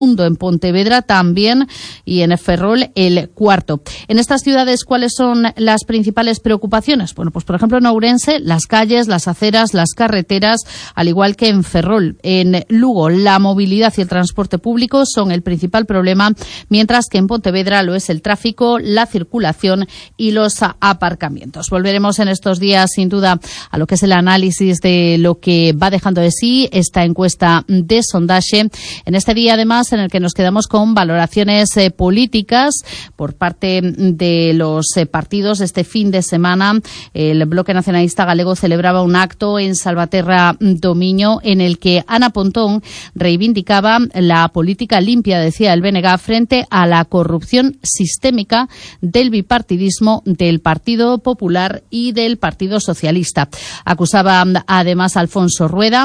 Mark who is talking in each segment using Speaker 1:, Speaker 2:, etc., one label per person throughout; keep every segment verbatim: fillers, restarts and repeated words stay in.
Speaker 1: en Pontevedra también y en Ferrol el cuarto. En estas ciudades, ¿cuáles son las principales preocupaciones? Bueno, pues por ejemplo en Ourense, las calles, las aceras, las carreteras, al igual que en Ferrol. En Lugo, la movilidad y el transporte público son el principal problema, mientras que en Pontevedra lo es el tráfico, la circulación y los aparcamientos. Volveremos en estos días, sin duda, a lo que es el análisis de lo que va dejando de sí esta encuesta de sondaje. En este día, además, en el que nos quedamos con valoraciones eh, políticas por parte de los eh, partidos. Este fin de semana el Bloque Nacionalista Galego celebraba un acto en Salvaterra do Miño en el que Ana Pontón reivindicaba la política limpia, decía el B N G, frente a la corrupción sistémica del bipartidismo del Partido Popular y del Partido Socialista. Acusaba además a Alfonso Rueda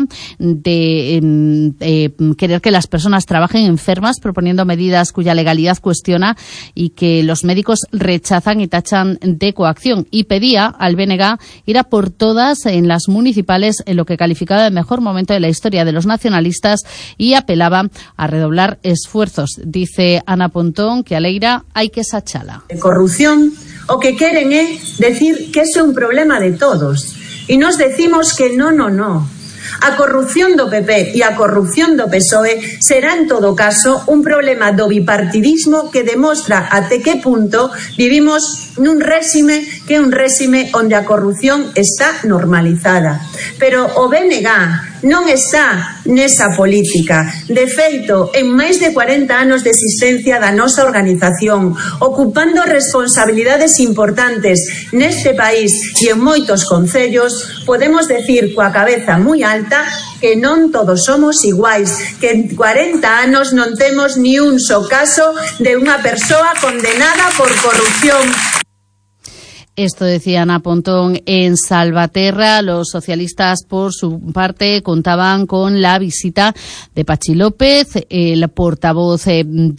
Speaker 1: de eh, eh, querer que las personas trabajen en enfermas, proponiendo medidas cuya legalidad cuestiona y que los médicos rechazan y tachan de coacción. Y pedía al B N G ir a por todas en las municipales, en lo que calificaba de mejor momento de la historia de los nacionalistas, y apelaba a redoblar esfuerzos. Dice Ana Pontón que a Leira hai que sachala.
Speaker 2: De corrupción, o que queren é decir que ese é un problema de todos. E nos decimos que no, no, no. A corrupción do P P e a corrupción do P S O E será en todo caso un problema do bipartidismo que demostra até que punto vivimos nun réxime que é un réxime onde a corrupción está normalizada. Pero o B N G non está nesa política. De feito, en máis de cuarenta anos de existencia da nosa organización, ocupando responsabilidades importantes neste país e en moitos concellos, podemos decir coa cabeza moi alta que non todos somos iguais, que en cuarenta anos non temos ni un só caso de unha persoa condenada por corrupción.
Speaker 1: Esto decía Ana Pontón en Salvaterra. Los socialistas, por su parte, contaban con la visita de Pachi López, el portavoz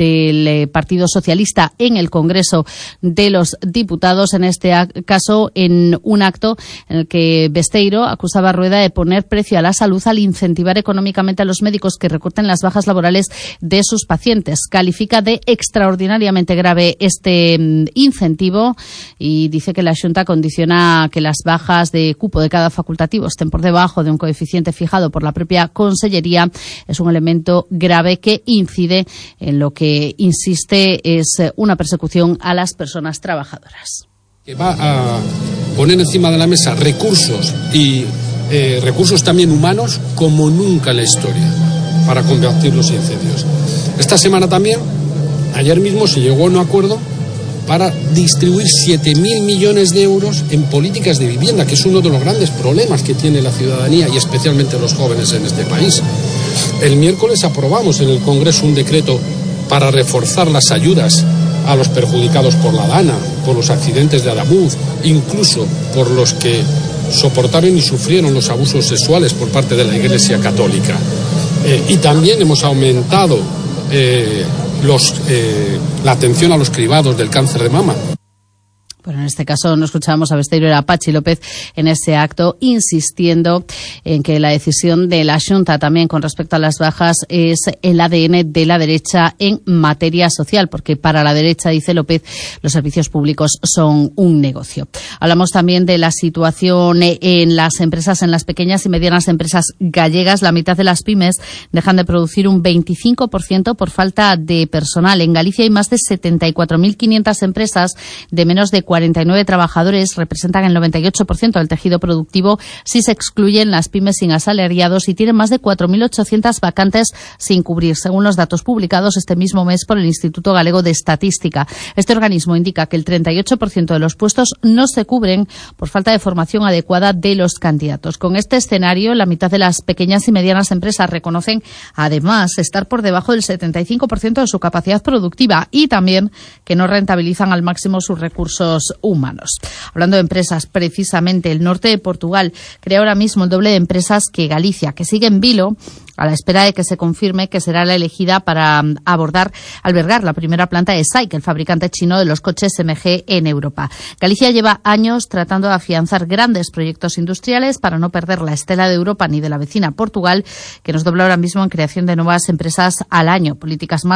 Speaker 1: del Partido Socialista en el Congreso de los Diputados, en este caso en un acto en el que Besteiro acusaba a Rueda de poner precio a la salud al incentivar económicamente a los médicos que recorten las bajas laborales de sus pacientes. Califica de extraordinariamente grave este incentivo y dice que la Xunta condiciona que las bajas de cupo de cada facultativo estén por debajo de un coeficiente fijado por la propia Consellería. Es un elemento grave que incide en lo que, insiste, es una persecución a las personas trabajadoras.
Speaker 3: Que va a poner encima de la mesa recursos y eh, recursos también humanos como nunca en la historia para combatir los incendios. Esta semana también, ayer mismo, se llegó a un acuerdo para distribuir siete mil millones de euros en políticas de vivienda, que es uno de los grandes problemas que tiene la ciudadanía y especialmente los jóvenes en este país. El miércoles aprobamos en el Congreso un decreto para reforzar las ayudas a los perjudicados por la Dana, por los accidentes de Adamuz, incluso por los que soportaron y sufrieron los abusos sexuales por parte de la Iglesia Católica. Eh, y también hemos aumentado eh, Los, eh, la atención a los cribados del cáncer de mama.
Speaker 1: Bueno, en este caso no escuchábamos a Besteiro, era Pachi López en ese acto, insistiendo en que la decisión de la Xunta también con respecto a las bajas es el A D N de la derecha en materia social, porque para la derecha, dice López, los servicios públicos son un negocio. Hablamos también de la situación en las empresas, en las pequeñas y medianas empresas gallegas. La mitad de las pymes dejan de producir un veinticinco por ciento por falta de personal. En Galicia hay más de setenta y cuatro mil quinientas empresas de menos de cuarenta y nueve trabajadores, representan el noventa y ocho por ciento del tejido productivo si se excluyen las pymes sin asalariados, y tienen más de cuatro mil ochocientas vacantes sin cubrir, según los datos publicados este mismo mes por el Instituto Galego de Estadística. Este organismo indica que el treinta y ocho por ciento de los puestos no se cubren por falta de formación adecuada de los candidatos. Con este escenario, la mitad de las pequeñas y medianas empresas reconocen, además, estar por debajo del setenta y cinco por ciento de su capacidad productiva, y también que no rentabilizan al máximo sus recursos humanos. Hablando de empresas, precisamente el norte de Portugal crea ahora mismo el doble de empresas que Galicia, que sigue en vilo a la espera de que se confirme que será la elegida para abordar, albergar la primera planta de SAIC, el fabricante chino de los coches M G en Europa. Galicia lleva años tratando de afianzar grandes proyectos industriales para no perder la estela de Europa ni de la vecina Portugal, que nos dobla ahora mismo en creación de nuevas empresas al año. Políticas más